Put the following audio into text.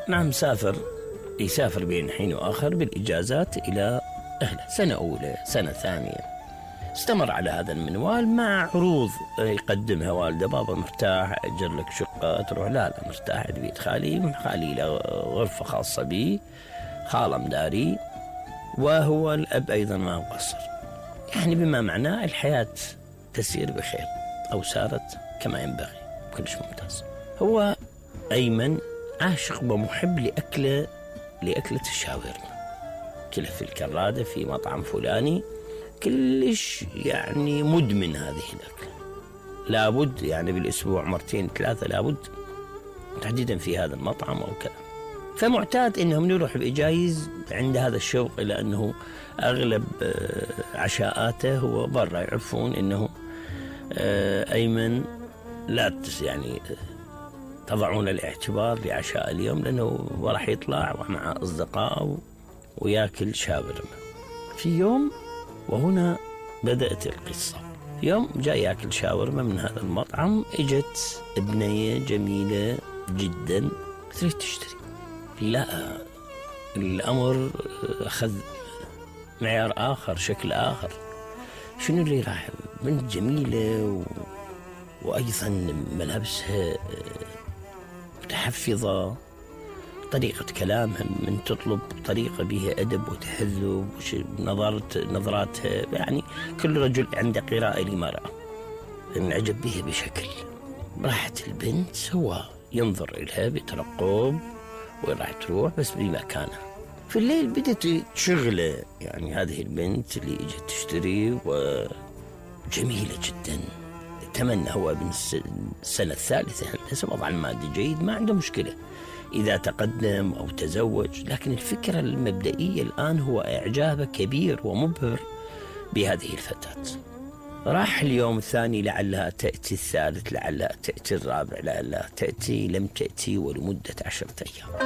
نعم يسافر بين حين وآخر بالإجازات إلى أهله، سنة أولى سنة ثانية. استمر على هذا المنوال مع عروض يقدمها والده: بابا مرتاح، أجر لك شقة تروح. لا مرتاح ببيت خالي له غرفة خاصة بي، خالة مداري، وهو الأب أيضا ما مقصر. يعني بما معناه الحياة تسير بخير، أو سارت كما ينبغي، كلش ممتاز. هو أيمن عاشق ومحب لأكلة الشاورما، كله في الكرادة في مطعم فلاني، كلش يعني مدمن هذه الأكلة، لابد يعني بالأسبوع مرتين ثلاثة لابد تحديدا في هذا المطعم أو كذا. فمعتاد إنهم نروح بإجايز عند هذا الشوق، إلى أنه أغلب عشاءاته هو برا، يعرفون إنه أيمن لا يعني تضعون الاعتبار لعشاء اليوم، لأنه راح يطلع مع أصدقائه وياكل شاورما. في يوم، وهنا بدأت القصة، يوم جاء ياكل شاورما من هذا المطعم، اجت ابنية جميلة جدا تريد تشتري. لا، الأمر أخذ معيار آخر، شكل آخر. شنو اللي راح؟ بنت جميلة وأيضا ملابسها متحفظة، طريقة كلامها من تطلب طريقة بها أدب وتهذب، نظراتها، يعني كل رجل عنده قراءة لما رأى، انعجب بها بشكل. راحت البنت، هو ينظر إليها بترقب وين راح تروح، بس بمكانها. في الليل بدت تشغله، يعني هذه البنت اللي اجت تشتري وجميلة جدا، تمنى هو ابن السنة الثالثة هندسة، وضع المادي جيد، ما عنده مشكلة إذا تقدم أو تزوج، لكن الفكرة المبدئية الآن هو إعجابه كبير ومبهر بهذه الفتاة. راح اليوم الثاني، لعلها تأتي الثالث، لعلها تأتي الرابع، لعلها تأتي، لم تأتي ولمدة 10 أيام.